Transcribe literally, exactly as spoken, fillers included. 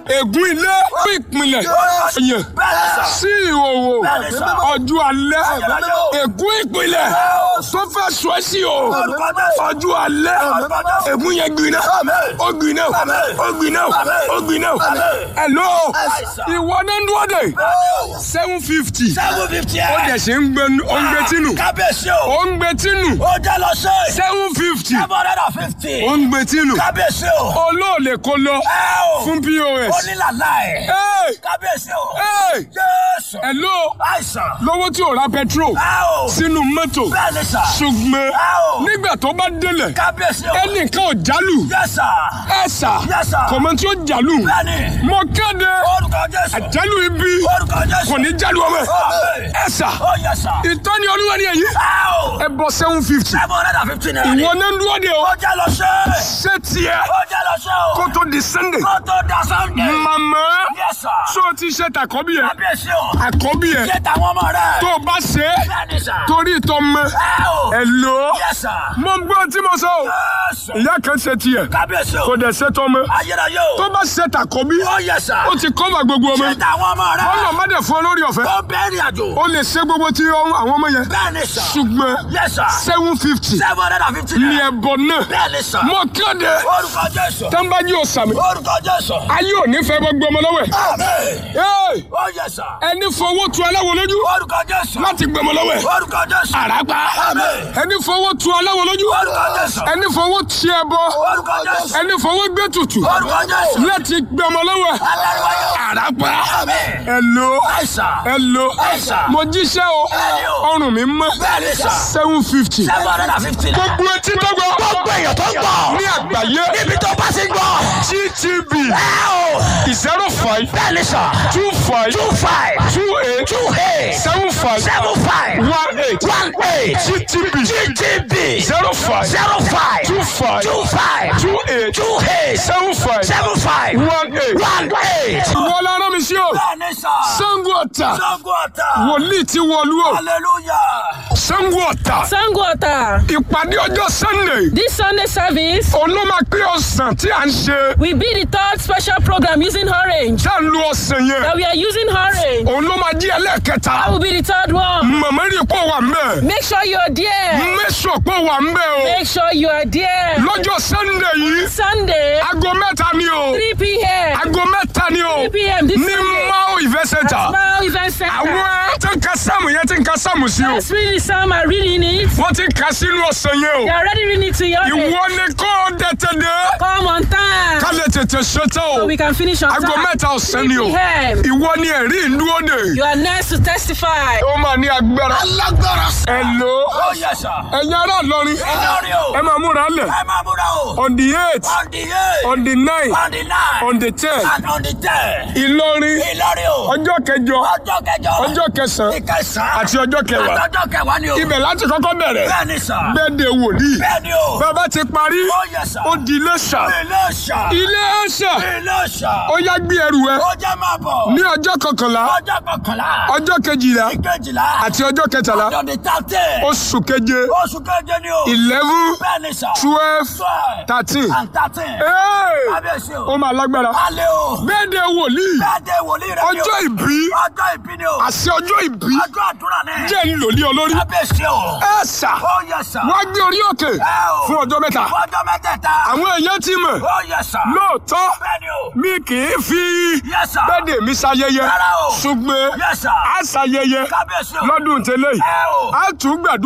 ègún ilé ìpìlẹ̀ yẹn sí ìhòòhò ọjọ́ alẹ́ ègún ìpìlẹ̀ tó fẹ́ sọ ẹ́ sí o ọjọ́ alẹ́ ègún yẹn gbiná ó gbiná ó gbiná ó gbiná. Hello ìwọ ní dúró dé seven fifty ó dẹ̀ ṣe ń gbé ó ń gbé tínú ó ń gbé tínú seven fifty ó ń gbé tínú olóòlè kó lọ fún P O S. Hello lówó tí ò ra petrol sínú mọ́tò ṣùgbọ́n nígbà tó bá délẹ̀ ẹnìkan ò jálù ẹ̀sà kọ̀mọ́ tí ó jálù mo kéde àjálù ibi kò ní jálù ọmọ ẹ̀sà ìtọ́ni olúwa ni èyí ẹ bọ seven fifty ìwọ náà ń dúró de o ṣé tiẹ̀ kó tó di Sunday màmá ṣó o ti ṣe tàkọ́bí yẹn àkọ́bí yẹn tó o bá ṣe é torí ìtọ́ mọ́ ẹ lò ó mo gbọ́ tí mo sọ o ìyá kan ṣe tiẹ̀ kò dẹ̀ ṣe tọ́ mọ́ tó bá ṣe tàkọ́bí ó ti kọ́mà gbogbo ọmọ ọlọ́ má dẹ̀ fún ọ lórí ọ̀fẹ́ ó lè ṣe gbogbo tí àwọn ọmọ yẹn ṣùgbọ́n seven fifty ní ẹ̀bọ náà mo kéde tẹ́ńbájú ọ̀sàmì ayé ò ní fẹ́ gbogbo ọmọ lọ́wọ́ ẹ̀ ẹni fowó tu aláwo lójú láti gbẹmọ lọ́wọ́ ẹ̀ àràpá ẹni fowó tu aláwo lójú ẹni fowó ti ẹbọ ẹni fowó gbé tutù láti gbẹmọ lọ́wọ́ ẹ̀ àràpá ẹ̀lò ẹ̀lò mo jíṣẹ́ o ọrùn mi mọ́ seven fifty gbogbo etí tó gbọ́ gbogbo èèyàn tó gbọ́ ní àgbáyé níbi tó bá ti gbọ́ G T B zero five two five two five two eight two eight seven five seven five one eight one eight G T B G T B zero five zero five two five two five two eight two eight seven five seven five one eight one eight. Wọ́n lára mi sí o. Sango Ọ̀tà. Wòlíì ti wọ̀lú o. Sango Ọ̀tà. Sango Ọ̀tà. Ìpàdé ọjọ́ Sunday. This Sunday service. Olóma pé ọ̀sán tí à ń ṣe. We be the third special program using orange. Tá ń lo ọ̀sán yẹn. That we are using orange. Olóma jí ẹlẹ́kẹta. That will be the third one. Màmá rí pọ̀ wà mbẹ́. Make sure you are there. Make sure pọ̀ wà mbẹ́ o. Make sure you are there. Lọ́jọ́ Sunday yìí. Sunday. Aago mẹ́ta ni o. three p m Aago mẹ́ta ni o. three p m this ní Sunday. Mao Event Center. Mao Event Center. Àwọn tí ń ka sáàmù yẹn tí ń ka sáàmù sí o. That's really some are reading it. Wọ́n ti ka sínú ọ̀sán yẹn o. They are already reading it to your head. Ìwọ ni kò tètè dé. Come on time. Ká lè tètè ṣetán o. So we can finish on time. Aago mẹ́ta ọ̀sán ni o. three p m Ìwọ ni ẹ̀rí ìlú òde. You are next to testify. Ó máa ní agbára. Alágbára sá. Hello. Oh yes sir. Ẹ̀yin ará Ìlọrin. Ìlọrin o. Ẹ máa múra lẹ̀. Ẹ máa múra o. On the eight. On the eight. On the nine. On the nine. On the ten. And on the ten. Ìlọrin. Ìlọrin o. Ọjọ́ kẹjọ. Ọjọ́ kẹjọ. Ọjọ́ kẹsàn-án. Ìkẹsàn-án. Àti ọjọ́ kẹwàá. Àti ọjọ́ kẹwàá ni o. Ibẹ̀ láti kọ́kọ́ bẹ̀rẹ̀. Bẹ́ẹ̀ni sà. Bẹ́ẹ̀dẹ̀ wòlíì. Bẹ́ẹ̀ni o. Bàbá ti parí. Oh yes sir. Ó di Iléṣà. Iléṣà. Iléṣà. Iléṣà. Ó yá gbé ẹrù ẹ. Ó jẹ́ máa bọ̀. Ní ọjọ́ kọkànlá. Ọjọ́ kọkànlá. Ọjọ́ kejìlá. Ìkejìlá. Àti ọjọ́ kẹtàlá. Ọjọ́ di thirteen. Oṣù keje. Oṣù keje ni o. Eleven. Bẹ́ẹ̀ni sà. Twelve. Twelve. Thirteen. And thirteen. Ee! Kábíyèsí o. Ó máa lágbára. Alẹ́ o. Bẹ́ẹ̀dẹ̀ wòlíì. Bẹ́ẹ̀dẹ̀ wòlíì rẹ ni o. Ọjọ́ ìbí. Ọjọ́ ìbí ni o. Àṣẹ ọjọ́ ìbí. Ọjọ́ àdúrà ni. Jẹ́ ń lò ní olórí. Kábíyèsí o. Ẹ sà. Oh yes sir. Wá gbé orí òkè. Ẹ o. Fún ọjọ́ mẹ́ta. Fún ọjọ́ mẹ́tẹ̀ẹ̀ta. Àwọn èèyàn ti mọ̀. Oh yes sir. Lóòótọ́. Bẹ́ẹ̀ni o. Mi kì í fi Yes sir. bẹ́ẹ̀dẹ̀ mi ṣayẹyẹ. Rárá o. Ṣùgbọ́n Yes sir. a ṣayẹyẹ Kábíyèsí o. lọ́dún tẹ́lẹ̀ yìí. Ẹ o. A tún gbàdúrà.